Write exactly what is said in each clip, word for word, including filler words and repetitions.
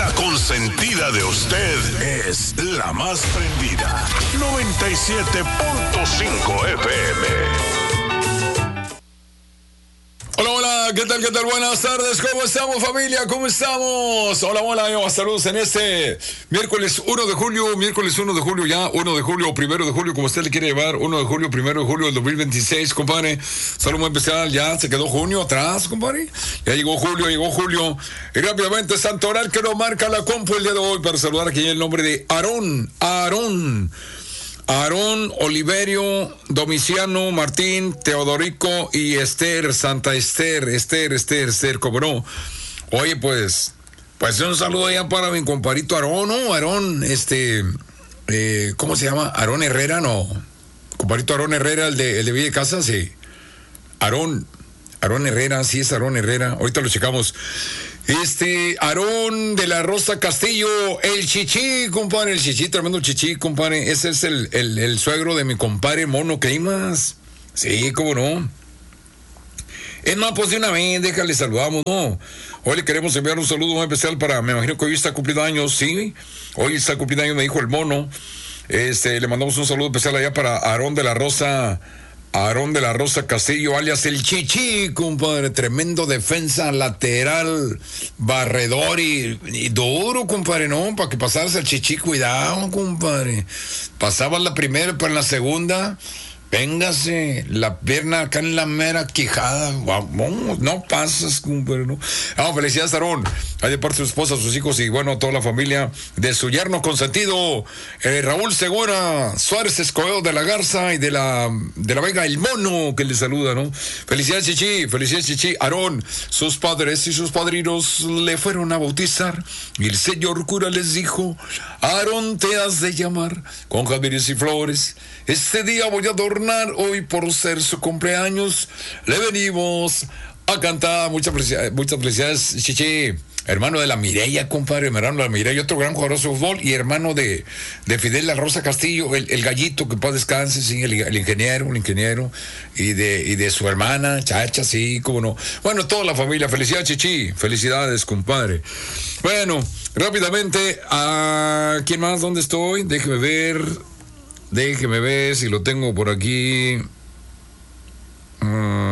La consentida de usted es la más prendida. noventa y siete punto cinco F M. Hola, hola, ¿qué tal, qué tal? Buenas tardes, ¿cómo estamos, familia? ¿Cómo estamos? Hola, hola, yo, saludos en este miércoles uno de julio, miércoles uno de julio ya, uno de julio, primero de julio, como usted le quiere llevar, uno de julio, primero de julio del dos mil veintiséis, compadre. Saludo muy especial, ya se quedó junio atrás, compadre. Ya llegó julio, llegó julio. Y rápidamente, Santoral que nos marca la compu el día de hoy para saludar aquí el nombre de Aarón, Aarón. Aarón, Oliverio, Domiciano, Martín, Teodorico y Esther, Santa Esther, Esther, Esther, Esther, ¿cómo no? Oye, pues, pues un saludo allá para mi compadrito Aarón, ¿no? Aarón, este, eh, ¿cómo se llama? Aarón Herrera, no. Compadrito Aarón Herrera, el de, el de Villa de Casa, sí. Aarón, Aarón Herrera, sí es Aarón Herrera, ahorita lo checamos. Este, Aarón de la Rosa Castillo, el Chichi, compadre, el Chichi, tremendo Chichi, compadre, ese es el, el, el suegro de mi compadre Mono Queimas. Sí, cómo no. Es más, pues de una vez, déjale, saludamos, ¿no? Hoy le queremos enviar un saludo muy especial para, me imagino que hoy está cumpliendo años, sí, hoy está cumpliendo años, me dijo el Mono. Este, le mandamos un saludo especial allá para Aarón de la Rosa Aarón de la Rosa Castillo, alias el Chichi, compadre, tremendo defensa lateral, barredor y, y duro, compadre, ¿no? Para que pasaras el Chichi, cuidado, compadre. Pasabas la primera, pero en la segunda, véngase, la pierna acá en la mera quijada, vamos, no pasas, compadre, ¿no? Ah, felicidades, Aarón, hay de parte de su esposa, sus hijos y, bueno, toda la familia de su yerno consentido, eh, Raúl Segura, Suárez Escobedo de la Garza y de la, de la Vega, el Mono, que le saluda, ¿no? Felicidades, Chichi, felicidades, Chichi. Aarón, sus padres y sus padrinos le fueron a bautizar y el señor cura les dijo, Aarón, te has de llamar con jazmines y flores, este día voy a adornar, hoy por ser su cumpleaños, le venimos a cantar. Muchas felicidades, muchas felicidades, Chichi. Hermano de la Mireya, compadre, hermano de la Mireya, otro gran jugador de fútbol, y hermano de, de Fidel La Rosa Castillo, el, el gallito, que paz descanse, sí, el, el ingeniero, el ingeniero, y de, y de su hermana, Chacha, sí, cómo no. Bueno, toda la familia, felicidades, Chichi, felicidades, compadre. Bueno, rápidamente, ¿a quién más? ¿Dónde estoy? Déjeme ver, déjeme ver si lo tengo por aquí. Uh,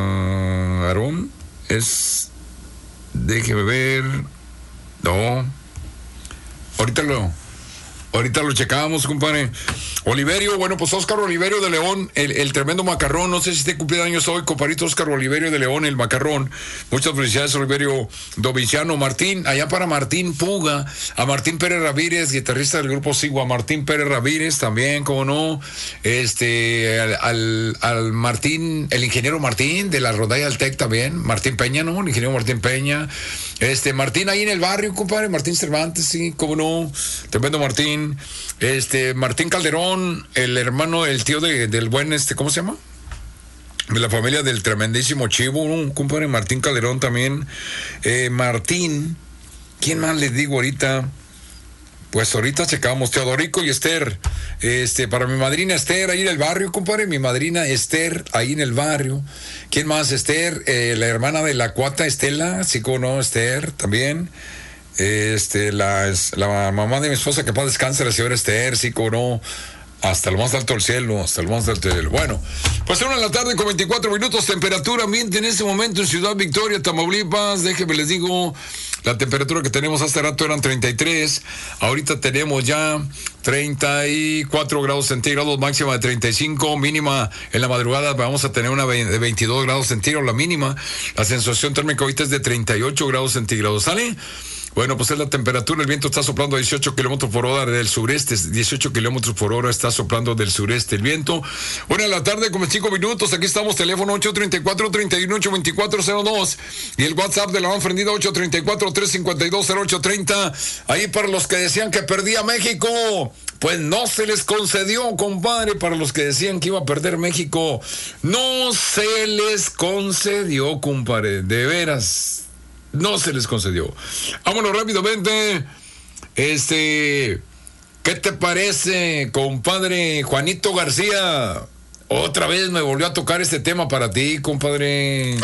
Aarón, es, déjeme ver. No, ahorita lo, ahorita lo checamos, compadre. Oliverio, bueno, pues Óscar Oliverio de León, el, el tremendo macarrón, no sé si esté cumpliendo años hoy, compadrito Óscar Oliverio de León, el macarrón. Muchas felicidades, Oliverio Domiciano. Martín, allá para Martín Puga, a Martín Pérez Ramírez, guitarrista del grupo Sigua, Martín Pérez Ramírez también, como no, este, al, al, al Martín, el ingeniero Martín de la Rondalla del Tec también, Martín Peña, ¿no? El ingeniero Martín Peña, este, Martín ahí en el barrio, compadre, Martín Cervantes, sí, como no, tremendo Martín, este, Martín Calderón, el hermano, el tío de, del buen, este, ¿cómo se llama? De la familia del tremendísimo Chivo, un compadre Martín Calderón también. Eh, Martín, ¿quién más les digo ahorita? Pues ahorita checamos, Teodorico y Esther. Este, para mi madrina Esther, ahí en el barrio, compadre, mi madrina Esther, ahí en el barrio. ¿Quién más? Esther, eh, la hermana de la cuata Estela, sí, como no, Esther, también. Este, la, la mamá de mi esposa, que paz descanse, la señora Esther, sí, como no. Hasta lo más alto del cielo, hasta lo más alto del cielo. Bueno, pues una de la tarde con veinticuatro minutos, temperatura ambiente en este momento en Ciudad Victoria, Tamaulipas. Déjenme les digo, la temperatura que tenemos hasta rato eran treinta y tres, ahorita tenemos ya treinta y cuatro grados centígrados, máxima de treinta y cinco, mínima en la madrugada vamos a tener una de veintidós grados centígrados, la mínima. La sensación térmica ahorita es de treinta y ocho grados centígrados, ¿sale? Bueno, pues es la temperatura, el viento está soplando a dieciocho kilómetros por hora del sureste, dieciocho kilómetros por hora está soplando del sureste el viento. Una de la tarde con cinco minutos, aquí estamos, teléfono ocho treinta y cuatro, treinta y uno, ocho veinticuatro cero dos y el WhatsApp de la van prendida ocho treinta y cuatro, trescientos cincuenta y dos, cero ocho treinta. Ahí para los que decían que perdía México, pues no se les concedió, compadre. Para los que decían que iba a perder México, no se les concedió, compadre, de veras. No se les concedió. Vámonos rápidamente. Este, ¿qué te parece, compadre Juanito García? Otra vez me volvió a tocar este tema para ti, compadre.